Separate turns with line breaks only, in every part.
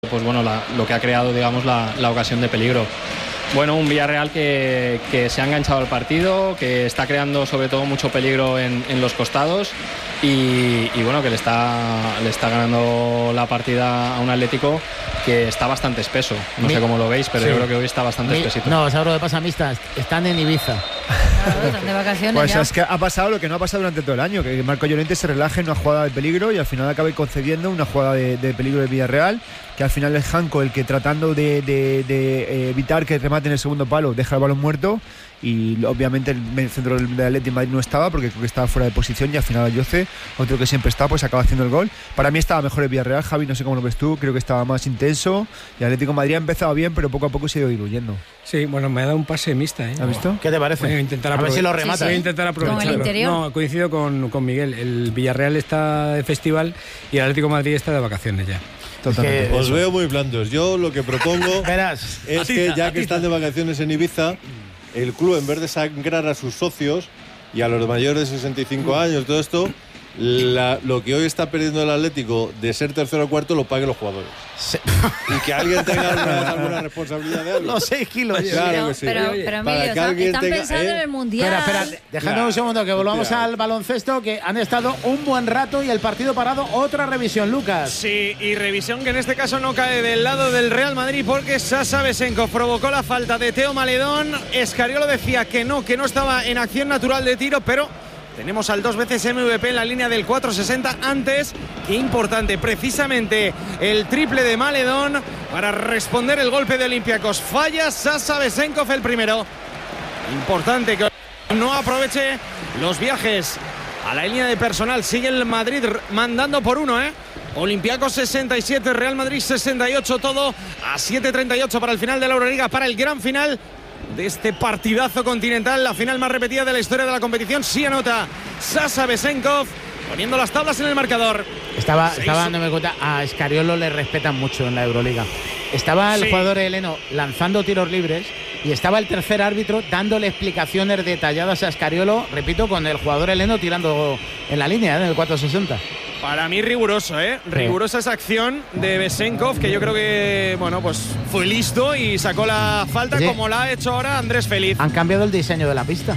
pues bueno, lo que ha creado, digamos, la ocasión de peligro. Bueno, un Villarreal que se ha enganchado al partido, que está creando sobre todo mucho peligro en los costados y bueno, que le está ganando la partida a un Atlético que está bastante espeso. No sé cómo lo veis, pero yo creo que hoy está bastante espesito.
No, ¿sabes lo que pasa, Mista? Están en Ibiza.
Claro, están de vacaciones.
Pues
ya.
es que ha pasado lo que no ha pasado durante todo el año, que Marco Llorente se relaje en una jugada de peligro y al final acabe concediendo una jugada de peligro de Villarreal, que al final es Janko el que, tratando de evitar que remate en el segundo palo, deja el balón muerto, y obviamente el centro del Atlético de Madrid no estaba porque creo que estaba fuera de posición, y al final Ayoce, otro que siempre está, pues acaba haciendo el gol. Para mí estaba mejor el Villarreal, Javi, no sé cómo lo ves tú, creo que estaba más intenso y el Atlético de Madrid ha empezado bien, pero poco a poco se ha ido diluyendo.
Sí, bueno, me ha dado un pase Mista, ¿eh?
¿Has visto?
¿Qué te parece?
Voy a intentar
a ver si lo remata.
Voy a intentar aprovecharlo.
¿Con el interior?
No, coincido con Miguel. El Villarreal está de festival y el Atlético de Madrid está de vacaciones ya.
Totalmente.
Os veo muy blandos. Yo lo que propongo es que ya que están de vacaciones en Ibiza, el club, en vez de sangrar a sus socios y a los mayores de 65 años, todo esto, lo que hoy está perdiendo el Atlético de ser tercero o cuarto lo paguen los jugadores. Sí. Y que alguien tenga alguna responsabilidad de algo.
Los 6 kilos.
Claro que sí.
Pero Emilio, están pensando en el Mundial.
Espera, dejadme un segundo que volvamos al baloncesto, que han estado un buen rato y el partido parado. Otra revisión, Lucas.
Sí, y revisión que en este caso no cae del lado del Real Madrid, porque Sasa Besenkov provocó la falta de Teo Maledón. Escariolo decía que no estaba en acción natural de tiro, pero tenemos al 2 veces MVP en la línea del 4.60 antes. Qué importante, precisamente el triple de Maledón para responder el golpe de Olympiacos. Falla Sasa Besenkov el primero. Importante que no aproveche los viajes a la línea de personal. Sigue el Madrid mandando por uno, Olympiacos 67, Real Madrid 68, todo a 7.38 para el final de la Euroliga, para el gran final de este partidazo continental, la final más repetida de la historia de la competición. Sí anota Sasa Besenkov, poniendo las tablas en el marcador.
Estaba dándome cuenta, a Escariolo le respetan mucho en la Euroliga. Estaba el jugador heleno lanzando tiros libres y estaba el tercer árbitro dándole explicaciones detalladas a Escariolo, repito, con el jugador heleno tirando en la línea, en el 4.60.
Para mí riguroso, rigurosa esa acción de Besenkov, que yo creo que, bueno, pues fue listo y sacó la falta, como la ha hecho ahora Andrés Feliz.
Han cambiado el diseño de la pista.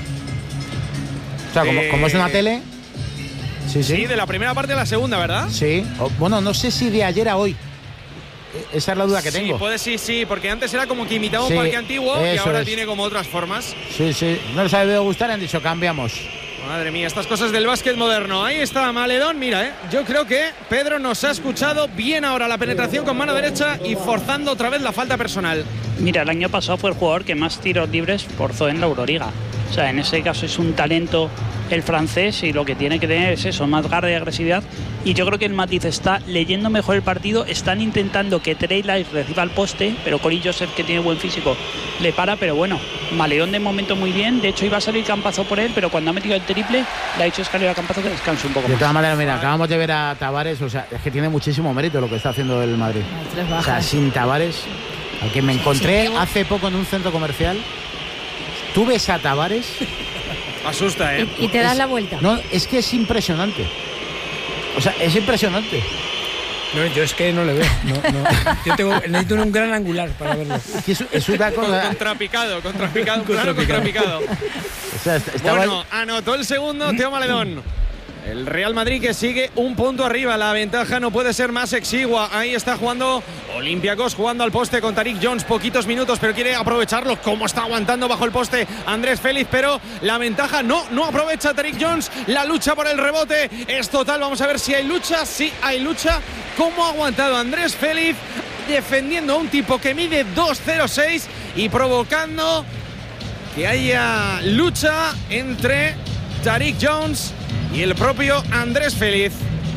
O sea, como es una tele.
Sí, de la primera parte a la segunda, ¿verdad?
Sí. Bueno, no sé si de ayer a hoy. Esa es la duda que tengo.
Sí, porque antes era como que imitaba un parque antiguo y ahora tiene como otras formas.
Sí. No les ha debido gustar, han dicho cambiamos.
Madre mía, estas cosas del básquet moderno. Ahí está Maledón, mira, yo creo que Pedro nos ha escuchado bien ahora la penetración con mano derecha y forzando otra vez la falta personal.
Mira, el año pasado fue el jugador que más tiros libres forzó en la Euroliga. O sea, en ese caso es un talento el francés y lo que tiene que tener es eso, más garra y agresividad. Y yo creo que el Matiz está leyendo mejor el partido, están intentando que Trey Lyles reciba el poste, pero Corey Joseph, que tiene buen físico, le para, pero bueno, Maledón de momento muy bien. De hecho iba a salir Campazo por él, pero cuando ha metido el triple le ha dicho Escariolo a Campazo que descanse un poco más.
De todas maneras, mira, acabamos de ver a Tavares, o sea, es que tiene muchísimo mérito lo que está haciendo el Madrid. O sea, sin Tavares, al que me encontré hace poco en un centro comercial, tú ves a Tavares,
asusta,
y te das la vuelta.
No, es que es impresionante. O sea, es impresionante.
No, yo es que no le veo. No. Necesito un gran angular para verlo.
Es una cosa.
Contrapicado, plano contrapicado.
O sea,
bueno, anotó el segundo Teo Maledón. El Real Madrid que sigue un punto arriba. La ventaja no puede ser más exigua. Ahí está jugando Olympiacos, jugando al poste con Tariq Jones. Poquitos minutos, pero quiere aprovecharlo. Como está aguantando bajo el poste Andrés Félix, pero la ventaja no aprovecha Tariq Jones. La lucha por el rebote es total. Vamos a ver si hay lucha. Sí, hay lucha. ¿Cómo ha aguantado Andrés Félix defendiendo a un tipo que mide 2.06 y provocando que haya lucha entre Tariq Jones y el propio Andrés Félix?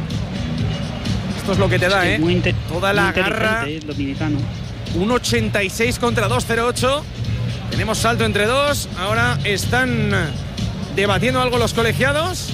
Esto es lo que te da, toda la garra.
Dominicano.
1.86 contra 2.08. Tenemos salto entre dos. Ahora están debatiendo algo los colegiados.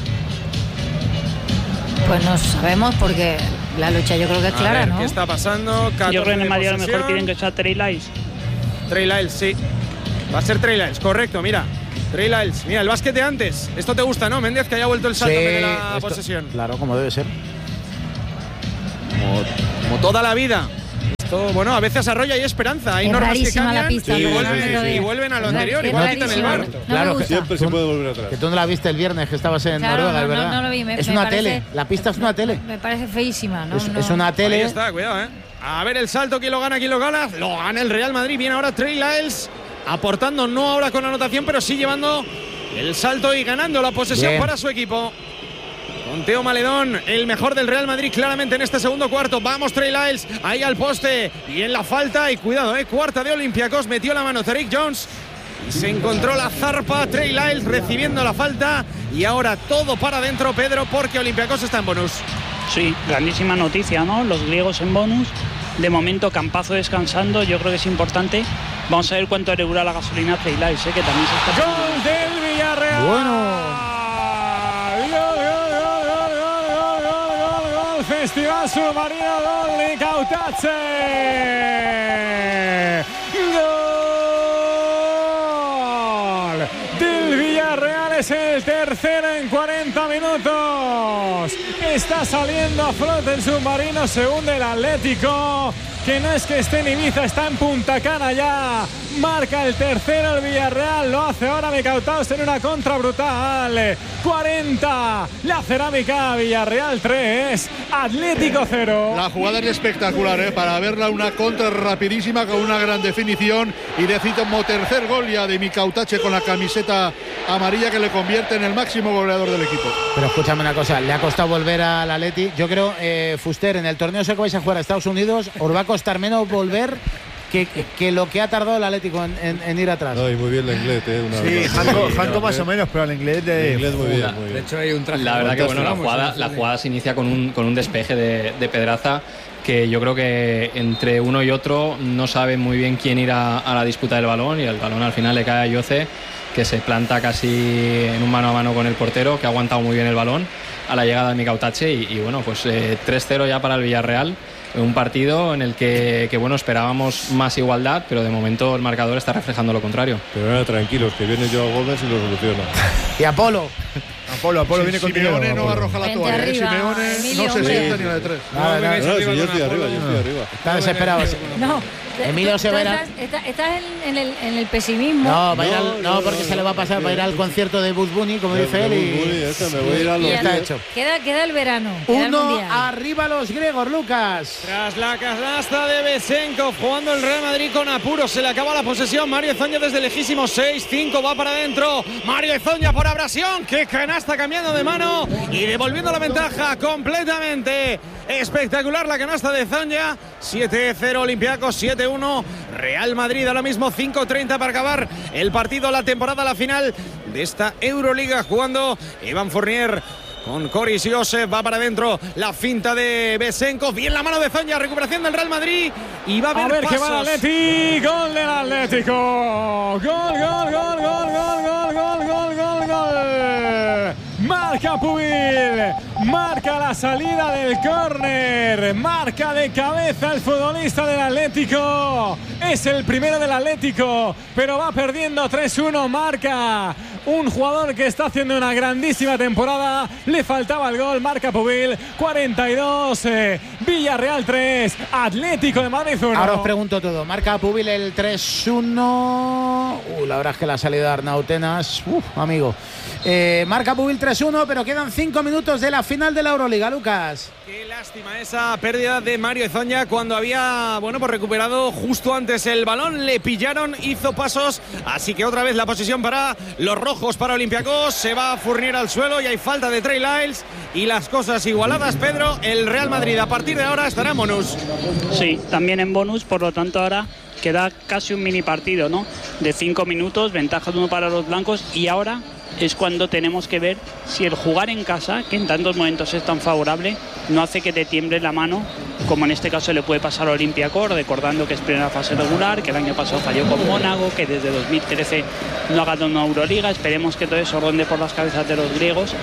Pues no sabemos, porque la lucha yo creo que es clara,
ver,
¿no?
¿qué está pasando?
Yo creo que en el Madrid a lo mejor quieren que sea Trey Lyles.
Trey Lyles, sí. Va a ser Trey Lyles, correcto, mira. Trey Lyles, mira, el básquet de antes. Esto te gusta, ¿no, Méndez? Que haya vuelto el salto de la posesión.
Claro, como debe ser.
Como toda la vida. Esto, bueno, a veces arrolla y esperanza. Hay normas que cambian
la pista,
y vuelven a lo anterior. Igual quitan el bar.
Claro, que
siempre se puede volver atrás.
Que tú no la viste el viernes, que estabas en Noruega, ¿verdad?
No lo vi.
Es una tele. La pista es una tele.
Me parece feísima, ¿no?
Es una tele.
Ahí está, cuidado, A ver el salto, ¿quién lo gana? ¿Quién lo gana? Lo gana el Real Madrid. Viene ahora Trey Lyles, aportando, no ahora con anotación, pero sí llevando el salto y ganando la posesión para su equipo. Con Teo Maledón, el mejor del Real Madrid claramente en este segundo cuarto. Vamos Trey Lyles, ahí al poste y en la falta. Y cuidado, cuarta de Olympiacos, metió la mano Tariq Jones. Y se encontró la zarpa, Trey Lyles recibiendo la falta. Y ahora todo para adentro, Pedro, porque Olympiacos está en bonus.
Sí, grandísima noticia, ¿no? Los griegos en bonus. De momento, Campazo descansando, yo creo que es importante. Vamos a ver cuánto regula la gasolina Trey Lyles, que también se está...
¡Gol del Villarreal!
Bueno.
Festival Submarino, gol de Cautace. Gol del Villarreal, es el tercero en 40 minutos. Está saliendo a flote el Submarino, se hunde el Atlético, que no es que esté en Ibiza, está en Punta Cana ya. Marca el tercero el Villarreal, lo hace ahora Mecautaos en una contra brutal. 40, la Cerámica, Villarreal 3, Atlético 0.
La jugada es espectacular, para verla, una contra rapidísima con una gran definición y como tercer gol ya de Micautache con la camiseta amarilla, que le convierte en el máximo goleador del equipo.
Pero escúchame una cosa, le ha costado volver al Atleti. Yo creo, Fuster, en el torneo ese que vais a jugar a Estados Unidos, os va a costar menos volver que lo que ha tardado el Atlético en ir atrás.
No, y muy bien el inglés,
Sí, Janko más o menos, pero el inglés
muy bien.
De hecho, hay un traje.
La verdad que bueno, la jugada se inicia con un despeje de Pedraza, que yo creo que entre uno y otro no saben muy bien quién ir a la disputa del balón, y el balón al final le cae a Yoce, que se planta casi en un mano a mano con el portero, que ha aguantado muy bien el balón a la llegada de Micautache, y bueno, pues 3-0 ya para el Villarreal. Un partido en el que bueno, esperábamos más igualdad, pero de momento el marcador está reflejando lo contrario.
Pero ahora tranquilos, que viene Joao Gómez y lo soluciona.
Y Apolo
viene contigo. Simeone no arroja la toalla. Simeone no se sienta ni la de tres.
Yo estoy arriba.
Está desesperado.
No.
Emilio se verá.
Estás en el pesimismo.
No, porque se le va a pasar para ir al concierto de Bugs Bunny, como dice él.
Y
está hecho.
Queda el verano.
Uno arriba los griegos, Lucas.
Tras la canasta de Besenkov, jugando el Real Madrid con apuro, se le acaba la posesión. Mario Ezoña desde lejísimo, 6-5, va para adentro. Mario Ezoña por abrasión, que canasta cambiando de mano y devolviendo la ventaja completamente. Espectacular la canasta de Ezoña. 7-0 Olympiacos, 7-1 Real Madrid. Ahora mismo 5:30 para acabar el partido, la temporada, la final de esta Euroliga, jugando Iván Fournier con Coris Joseph. Va para adentro la finta de Besenkov. Bien la mano de Ezoña, recuperación del Real Madrid. Y va a ver
que va el Atleti. Gol del Atlético. Gol. Marca Pubil, marca la salida del córner, marca de cabeza el futbolista del Atlético. Es el primero del Atlético, pero va perdiendo 3-1. Marca un jugador que está haciendo una grandísima temporada. Le faltaba el gol. Marca Pubil, 42, Villarreal 3, Atlético de Madrid 1.
Ahora os pregunto todo. Marca Pubil el 3-1. La verdad es que la salida de Arnautenas, amigo. Marca Pubil 3-1, pero quedan 5 minutos de la final de la Euroliga, Lucas.
Qué lástima esa pérdida de Mario Ezoña cuando había, pues recuperado justo antes el balón. Le pillaron, hizo pasos, así que otra vez la posición para los rojos, para Olympiacos. Se va a Fournier al suelo y hay falta de Trey Lyles y las cosas igualadas, Pedro. El Real Madrid a partir de ahora estará en bonus.
Sí, también en bonus, por lo tanto ahora queda casi un mini partido, ¿no? De 5 minutos, ventaja de 1 para los blancos, y ahora es cuando tenemos que ver si el jugar en casa, que en tantos momentos es tan favorable, no hace que te tiemble la mano, como en este caso le puede pasar a Olympiacos, recordando que es primera fase regular, que el año pasado falló con Mónaco, que desde 2013 no ha ganado una Euroliga. Esperemos que todo eso ronde por las cabezas de los griegos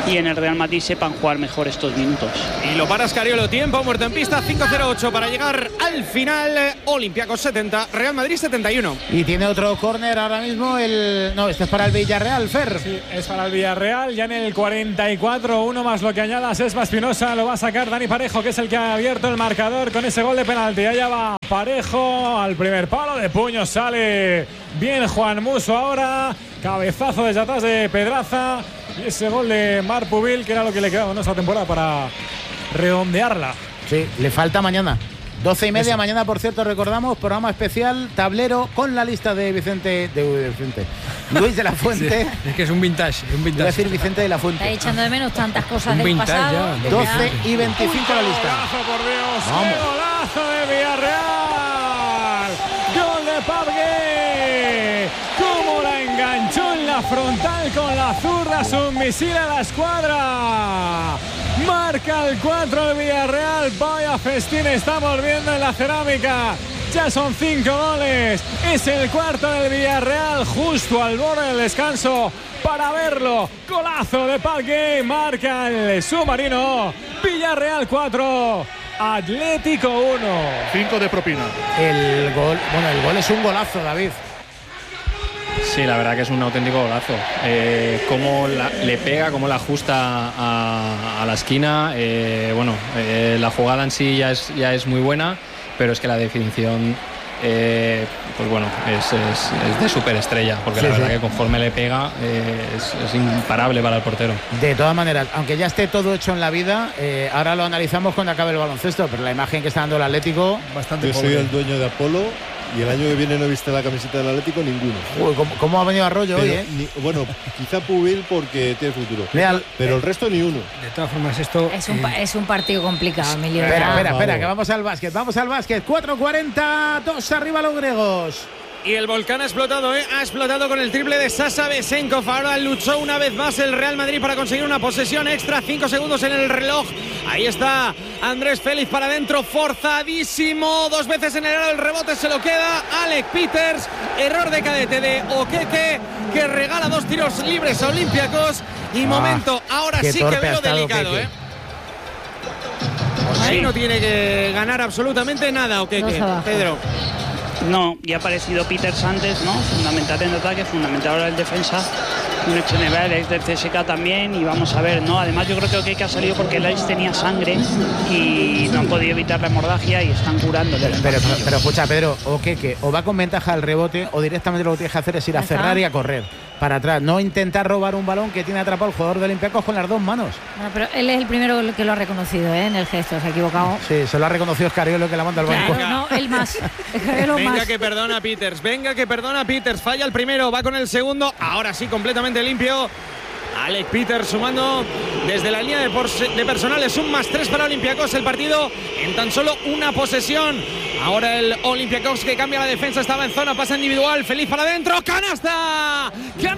y en el Real Madrid sepan jugar mejor estos minutos.
Y lo para Scariolo, tiempo muerto en pista, 5:08 para llegar al final. Olympiacos 70, Real Madrid 71.
Y tiene otro córner ahora mismo, no, este es para el Villarreal, Fer.
Sí, es para el Villarreal, ya en el 44, uno más lo que añada Sesma Espinosa, lo va a sacar Dani Parejo, que es el que ha abierto el marcador con ese gol de penalti. Allá va Parejo al primer palo, de puño sale bien Juan Musso ahora, cabezazo desde atrás de Pedraza, y ese gol de Marc Pubil, que era lo que le quedaba en esta temporada para redondearla.
Sí, le falta mañana. 12:30 mañana, por cierto, recordamos, programa especial, tablero con la lista de Luis de la Fuente.
Sí, es que es un vintage.
Voy a decir Vicente de la Fuente.
Está echando de menos tantas cosas del pasado.
12:25 la lista.
Golazo, por Dios, qué golazo de Villarreal. Gol de Pabgué. Cómo la enganchó en la frontal con la zurda, un misil a la escuadra. Marca el 4 de Villarreal. Vaya festín estamos viendo en la cerámica. Ya son 5 goles. Es el cuarto del Villarreal, justo al borde del descanso para verlo. Golazo de Pabgué. Marca el submarino. Villarreal 4, Atlético 1.
5 de propina.
El gol es un golazo, David.
Sí, la verdad que es un auténtico golazo. Cómo le pega, cómo la ajusta a la esquina. La jugada en sí ya es muy buena, pero es que la definición es de superestrella, porque la verdad que conforme le pega es imparable para el portero.
De todas maneras, aunque ya esté todo hecho en la vida, ahora lo analizamos cuando acabe el baloncesto, pero la imagen que está dando el Atlético,
bastante pobre. Yo soy el dueño de Apolo y el año que viene no he visto la camiseta del Atlético ninguno.
Uy, ¿cómo ha venido Arroyo hoy,
quizá Pubil porque tiene futuro. Pero el resto ni uno.
De todas formas, esto
es un partido complicado, Emilio.
Espera, que vamos al básquet. 4:40, 2 arriba los griegos.
Y el volcán ha explotado, ha explotado con el triple de Sasha Vesenkov. Ahora luchó una vez más el Real Madrid para conseguir una posesión extra. 5 segundos en el reloj. Ahí está Andrés Félix para adentro, forzadísimo. 2 veces en el aro, el rebote se lo queda Alec Peters. Error de cadete de Okeke, que regala 2 tiros libres a Olympiacos. Y momento, ahora sí que veo delicado, Ahí no tiene que ganar absolutamente nada, Okeke, Pedro.
No, ya ha aparecido Peters antes, ¿no? Fundamental en ataque, fundamental ahora en defensa. Un hecho nivel, ex del CSK también, y vamos a ver, ¿no? Además yo creo que ha salido porque Lais tenía sangre y no han podido evitar la hemorragia y están curándole.
Pero escucha, Pedro, o va con ventaja al rebote o directamente lo que tienes que hacer es ir a cerrar y a correr para atrás, no intentar robar un balón que tiene atrapado el jugador de Olympiacos con las 2 manos.
Bueno, pero él es el primero que lo ha reconocido, en el gesto, se ha equivocado.
Sí, se lo ha reconocido Scariolo, que la manda al banco.
No, él más.
Venga que perdona Peters, falla el primero, va con el segundo, ahora sí completamente limpio. Alec Peters sumando desde la línea de personales, un +3 para Olympiacos, el partido en tan solo una posesión. Ahora el Olympiacos que cambia la defensa, estaba en zona, pasa individual, Feliz para adentro, canasta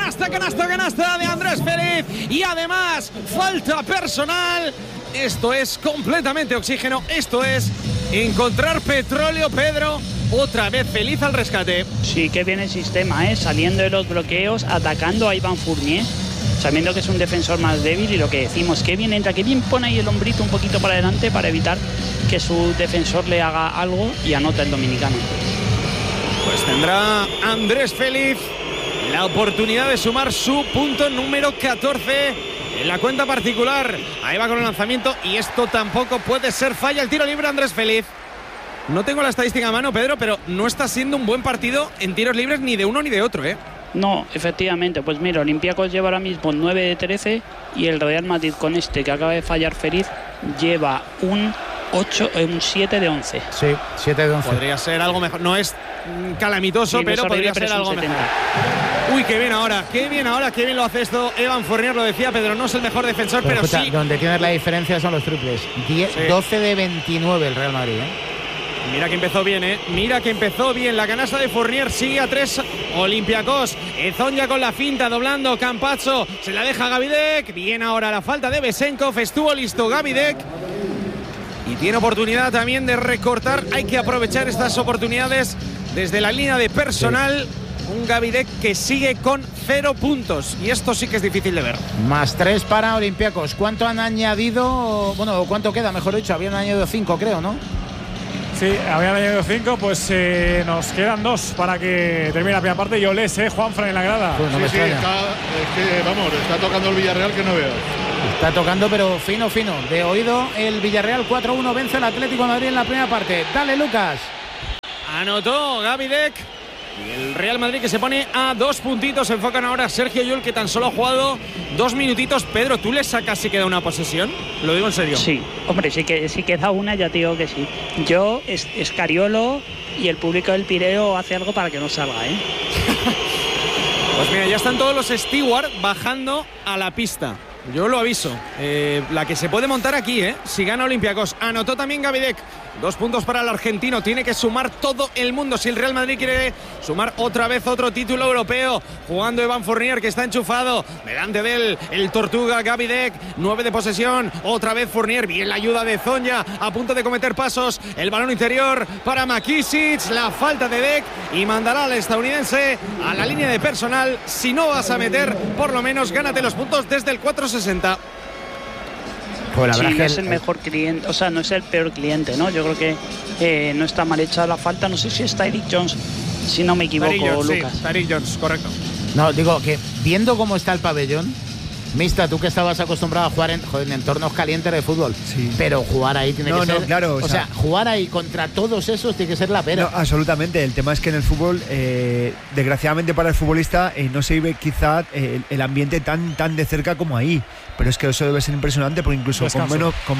de Andrés Feliz, y además falta personal. Esto es completamente oxígeno, esto es encontrar petróleo, Pedro. Otra vez Feliz al rescate.
Sí, que bien el sistema, saliendo de los bloqueos, atacando a Iván Fournier, sabiendo que es un defensor más débil, y lo que decimos, que bien entra, que bien pone ahí el hombrito un poquito para adelante para evitar que su defensor le haga algo, y anota el dominicano.
Pues tendrá Andrés Feliz la oportunidad de sumar su punto número 14 en la cuenta particular. Ahí va con el lanzamiento y esto tampoco puede ser, falla el tiro libre Andrés Feliz. No tengo la estadística a mano, Pedro, pero no está siendo un buen partido en tiros libres ni de uno ni de otro,
No, efectivamente, pues mira, Olympiacos lleva ahora mismo 9 de 13 y el Real Madrid con este que acaba de fallar Feliz lleva un 7 de 11.
Sí, 7 de 11.
Podría ser algo mejor, no es calamitoso, sí, pero podría ser algo 70. Mejor. Uy, qué bien ahora, qué bien lo hace esto Evan Fournier, lo decía Pedro, no es el mejor defensor, pero escucha, sí.
Donde tienes la diferencia son los triples. 12 de 29 el Real Madrid,
Mira que empezó bien, la canasta de Fournier, sigue a 3 Olympiacos. Ezonja con la finta, doblando, Campazzo, se la deja Gavidec, bien ahora la falta de Vesenkov, estuvo listo Gavidec. Y tiene oportunidad también de recortar, hay que aprovechar estas oportunidades desde la línea de personal. Un Gavidec que sigue con 0 puntos. Y esto sí que es difícil de ver.
+3 para Olympiacos. ¿Cuánto han añadido? Bueno, ¿cuánto queda? Mejor dicho, habían añadido 5, creo, ¿no?
Sí, habían añadido 5, pues nos quedan 2 para que termine la primera parte. Y Olés, Juanfran en la grada.
Pues no me extraña.
Está tocando el Villarreal que no veas.
Está tocando, pero fino. De oído, el Villarreal 4-1 vence al Atlético de Madrid en la primera parte. Dale, Lucas.
Anotó Gavidec. Y el Real Madrid que se pone a 2 puntitos. Enfocan ahora a Sergio Llull, que tan solo ha jugado 2 minutitos. Pedro, ¿tú le sacas si queda una posesión? Lo digo en serio.
Sí, hombre, si queda una, ya te digo que sí. Yo, Escariolo y el público del Pireo hace algo para que no salga, ¿eh?
Pues mira, ya están todos los stewards bajando a la pista. Yo lo aviso. La que se puede montar aquí, si gana Olympiacos. Anotó también Gavidec. 2 puntos para el argentino. Tiene que sumar todo el mundo. Si el Real Madrid quiere sumar otra vez otro título europeo. Jugando Evan Fournier, que está enchufado. Delante de él, el Tortuga Gavidec. 9 de posesión. Otra vez Fournier. Bien la ayuda de Zonja. A punto de cometer pasos. El balón interior para Makisic. La falta de Dec. Y mandará al estadounidense a la línea de personal. Si no vas a meter, por lo menos gánate los puntos desde el 4.60.
Pues sí, no es el mejor cliente, o sea, no es el peor cliente, ¿no? Yo creo que no está mal hecha la falta. No sé si es Tyreek Jones, si no me equivoco, Lucas.
Sí, Tyreek Jones, correcto.
No, digo que viendo cómo está el pabellón, Mista, tú que estabas acostumbrado a jugar en entornos calientes de fútbol, sí, pero jugar ahí tiene que ser… No, claro. O sea, jugar ahí contra todos esos tiene que ser la pera.
No, absolutamente. El tema es que en el fútbol, desgraciadamente para el futbolista, no se vive quizá el ambiente tan de cerca como ahí. Pero es que eso debe ser impresionante, porque incluso con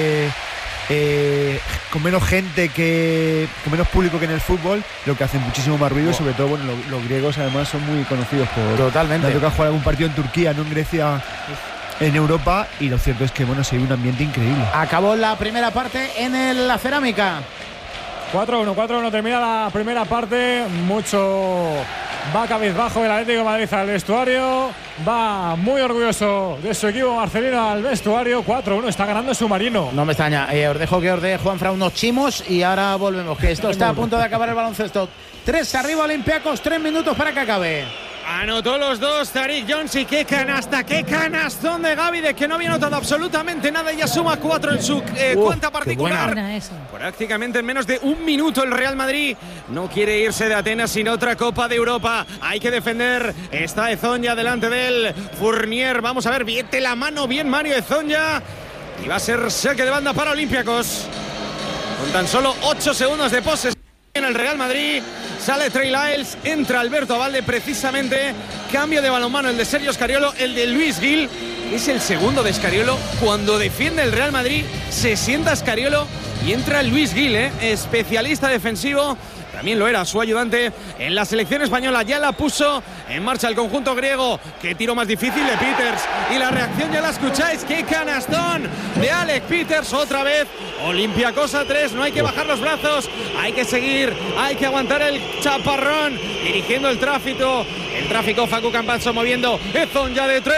menos gente, con menos público que en el fútbol, lo que hace muchísimo más ruido. Sobre todo, bueno, los griegos además son muy conocidos por…
Totalmente.
Me ha tocado jugar algún partido en Turquía, no en Grecia, en Europa, y lo cierto es que, bueno, se vive un ambiente increíble.
Acabó la primera parte en la Cerámica.
4-1 termina la primera parte. Mucho va cabizbajo el Atlético de Madrid al vestuario. Va muy orgulloso de su equipo Marcelino al vestuario. 4-1, está ganando Submarino.
No me extraña. Os dejo que os dé Juanfran unos chimos y ahora volvemos, que esto está a punto de acabar el baloncesto. 3 arriba Olympiacos, 3 minutos para que acabe.
Anotó los dos Tyreek Jones y qué canasta, qué canastón de Gavidec, que no había notado absolutamente nada y ya suma 4 en su cuenta particular. Prácticamente en menos de un minuto el Real Madrid no quiere irse de Atenas sin otra Copa de Europa. Hay que defender. Está Ezonja delante de él. Fournier, vamos a ver, viete la mano bien Mario Ezonja. Y va a ser saque de banda para Olympiacos. Con tan solo 8 segundos de posesión en el Real Madrid. Sale Trey Lyles, entra Alberto Abalde precisamente. Cambio de balonmano, el de Sergio Scariolo, el de Luis Gil. Es el segundo de Scariolo. Cuando defiende el Real Madrid, se sienta Scariolo y entra Luis Gil, especialista defensivo. También lo era su ayudante en la selección española. Ya la puso en marcha el conjunto griego. Qué tiro más difícil de Peters. Y la reacción ya la escucháis. Qué canastón de Alec Peters otra vez. Olympiacos a 3. No hay que bajar los brazos. Hay que seguir. Hay que aguantar el chaparrón. Dirigiendo el tráfico. El tráfico, Facu Campazzo moviendo. Ezonja de 3.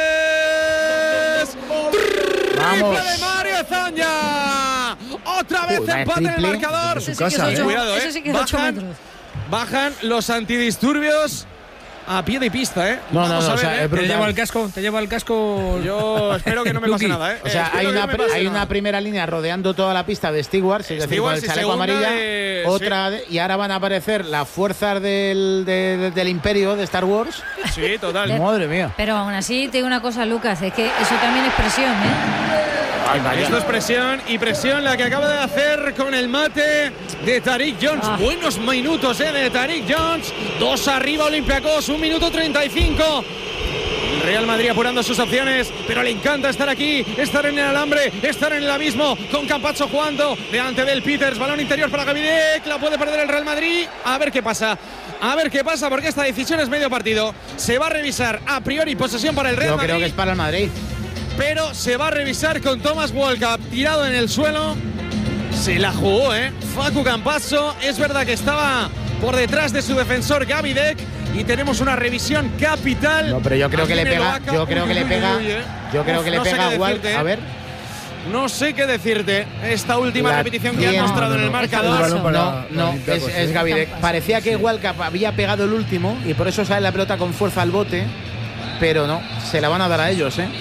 Vamos.
Triple de Mario Ezonja. Otra vez empate en el marcador.
Su casa,
Cuidado,
Eso sí que es 8 metros.
Bajan los antidisturbios a pie de pista,
No,
Vamos a ver,
o sea,
¿Te lleva el casco?
Yo espero que no me pase nada,
O sea, hay una primera línea rodeando toda la pista de stewards, es decir, con el chaleco amarilla, y ahora van a aparecer las fuerzas del Imperio de Star Wars.
Sí, total.
Madre mía.
Pero aún así, te digo una cosa, Lucas, es que eso también es presión,
Esto es presión y presión la que acaba de hacer con el mate de Tyreek Jones. Buenos minutos de Tyreek Jones. 2 arriba Olympiacos, 1 minuto 35. El Real Madrid apurando sus opciones, pero le encanta estar aquí, estar en el alambre, estar en el abismo, con Campazzo jugando delante del Peters. Balón interior para Gavidec, la puede perder el Real Madrid. A ver qué pasa, porque esta decisión es medio partido. Se va a revisar a priori posesión para el Real Madrid.
Yo creo que es para el Madrid.
Pero se va a revisar con Thomas Walkup tirado en el suelo. Se la jugó, Facu Campazzo. Es verdad que estaba por detrás de su defensor Gavidec. Y tenemos una revisión capital.
No, pero yo creo que le pega. Yo creo que le pega a Walkup. A ver.
No sé qué decirte. Esta última repetición que ha mostrado en el marcador.
No, es Gavidec. Parecía que Walcap había pegado el último y por eso sale la pelota con fuerza al bote, pero no, se la van a dar a ellos, ¿eh?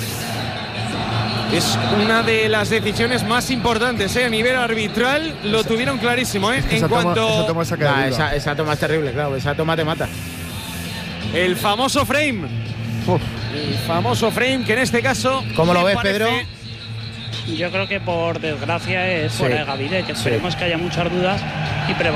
Es una de las decisiones más importantes, ¿eh? A nivel arbitral lo tuvieron clarísimo, ¿eh?
Esa
toma es terrible, claro. Esa toma te mata.
El famoso frame. El famoso frame que en este caso…
¿Cómo lo ves, Pedro?
Yo creo que por desgracia es fuera de Gavidec, que esperemos que haya muchas dudas y